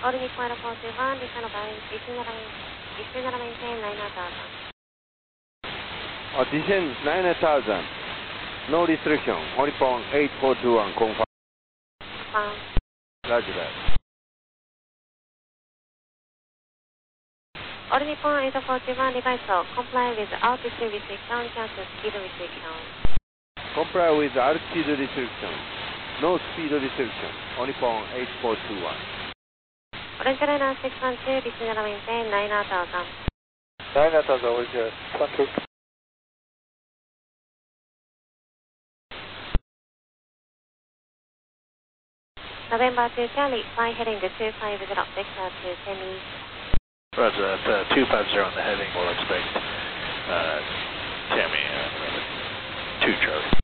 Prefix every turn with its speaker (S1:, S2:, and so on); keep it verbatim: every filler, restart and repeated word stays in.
S1: All Nippon Airport two one, descend about descend descend maintain nine thousand.
S2: Uh, descend nine thousand. No restriction. All Nippon eight four two one, confirm.
S1: Confirm.
S2: Roger that.
S1: All Nippon eight four two one, device lock. Comply with altitude restriction, cancel speed restriction.
S2: Comply with altitude restriction. No speed restriction. All Nippon eight four two one.
S1: Orange Liner six one two, descend maintain nine thousand.
S3: nine thousand, Orange six one two.
S1: November two Charlie, fly heading to two five zero, vector to ten east.
S4: Roger, that's uh, two five zero on the heading. We'll expect uh, Tammy, uh, two Charlie.